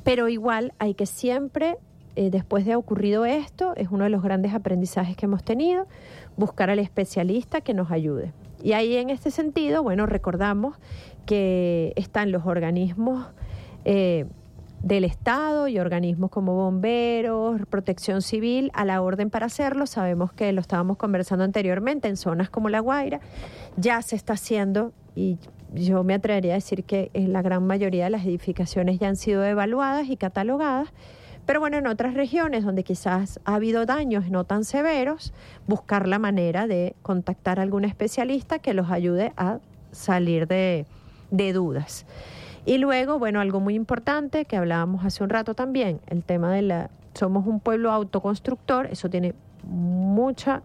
Pero igual hay que siempre, después de ocurrido esto, es uno de los grandes aprendizajes que hemos tenido, buscar al especialista que nos ayude. Y ahí en este sentido, bueno, recordamos que están los organismos del Estado y organismos como bomberos, protección civil, a la orden para hacerlo. Sabemos que lo estábamos conversando anteriormente, en zonas como La Guaira ya se está haciendo, y yo me atrevería a decir que en la gran mayoría de las edificaciones ya han sido evaluadas y catalogadas. Pero bueno, en otras regiones donde quizás ha habido daños no tan severos, buscar la manera de contactar a algún especialista que los ayude a salir de dudas. Y luego, bueno, algo muy importante que hablábamos hace un rato también, el tema de somos un pueblo autoconstructor, eso tiene mucho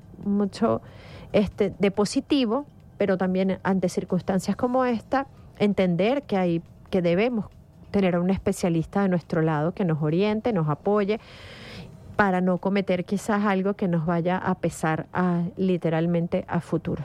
de positivo, pero también ante circunstancias como esta, entender que debemos tener a un especialista de nuestro lado que nos oriente, nos apoye, para no cometer quizás algo que nos vaya a pesar literalmente a futuro.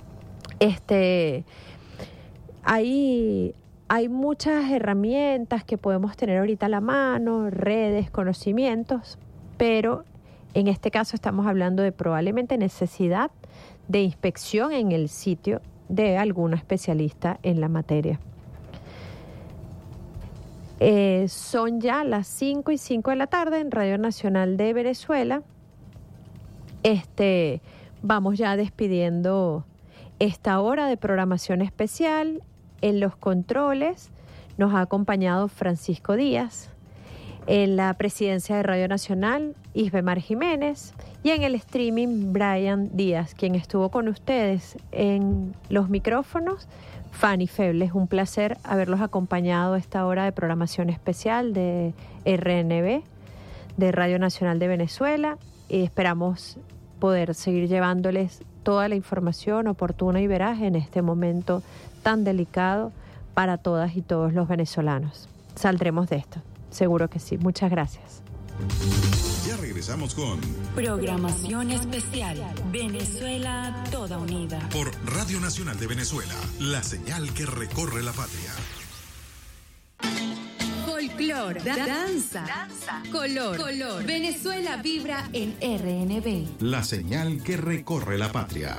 Hay muchas herramientas que podemos tener ahorita a la mano, redes, conocimientos, pero en este caso estamos hablando de probablemente necesidad de inspección en el sitio de algún especialista en la materia. Son ya las 5:05 de la tarde en Radio Nacional de Venezuela. Vamos ya despidiendo esta hora de programación especial. En los controles nos ha acompañado Francisco Díaz. En la presidencia de Radio Nacional, Isbemar Jiménez. Y en el streaming, Brian Díaz, quien estuvo con ustedes en los micrófonos, Fanny Febles. Un placer haberlos acompañado a esta hora de programación especial de RNB, de Radio Nacional de Venezuela. Y esperamos poder seguir llevándoles toda la información oportuna y veraz en este momento tan delicado para todas y todos los venezolanos. Saldremos de esto, seguro que sí. Muchas gracias. Ya regresamos con Programación Especial Venezuela Toda Unida por Radio Nacional de Venezuela, la señal que recorre la patria. Folclor, danza, color. Venezuela vibra en RNB. La señal que recorre la patria.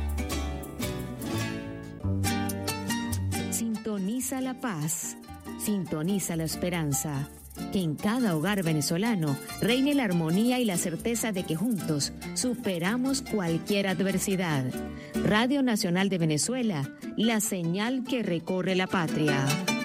Sintoniza la paz, sintoniza la esperanza. Que en cada hogar venezolano reine la armonía y la certeza de que juntos superamos cualquier adversidad. Radio Nacional de Venezuela, la señal que recorre la patria.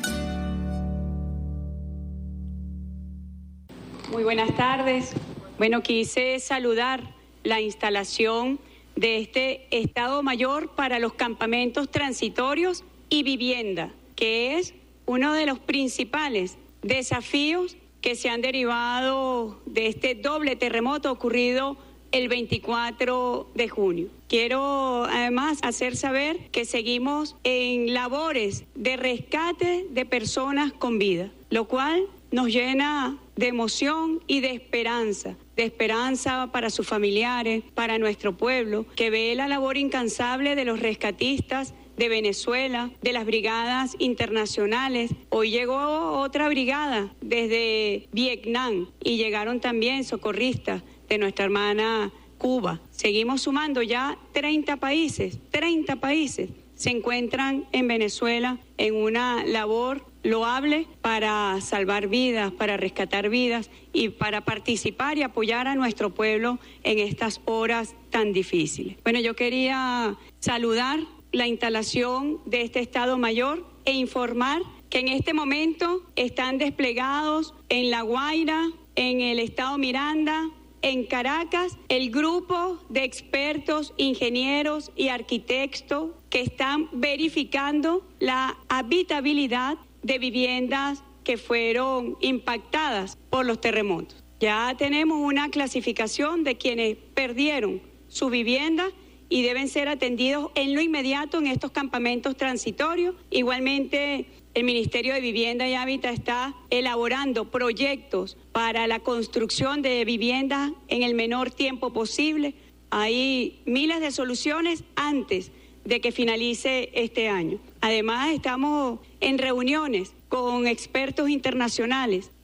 Muy buenas tardes. Bueno, quise saludar la instalación de este Estado Mayor para los campamentos transitorios y vivienda, que es uno de los principales desafíos que se han derivado de este doble terremoto ocurrido el 24 de junio. Quiero además hacer saber que seguimos en labores de rescate de personas con vida, lo cual nos llena de emoción y de esperanza para sus familiares, para nuestro pueblo, que ve la labor incansable de los rescatistas de Venezuela, de las brigadas internacionales. Hoy llegó otra brigada desde Vietnam y llegaron también socorristas de nuestra hermana Cuba. Seguimos sumando ya 30 países se encuentran en Venezuela en una labor loable para salvar vidas, para rescatar vidas y para participar y apoyar a nuestro pueblo en estas horas tan difíciles. Bueno, yo quería saludar la instalación de este Estado Mayor e informar que en este momento están desplegados en La Guaira, en el Estado Miranda, en Caracas, el grupo de expertos, ingenieros y arquitectos que están verificando la habitabilidad de viviendas que fueron impactadas por los terremotos. Ya tenemos una clasificación de quienes perdieron su vivienda y deben ser atendidos en lo inmediato en estos campamentos transitorios. Igualmente, el Ministerio de Vivienda y Hábitat está elaborando proyectos para la construcción de viviendas en el menor tiempo posible. Hay miles de soluciones antes de que finalice este año. Además, estamos en reuniones con expertos internacionales